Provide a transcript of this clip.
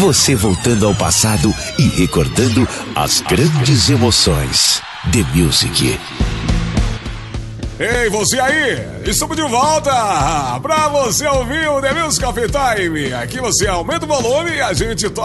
Você voltando ao passado e recordando as grandes emoções. The Music. Ei, você aí! Estamos de volta pra você ouvir o The Music Coffee Time. Aqui você aumenta o volume e a gente toca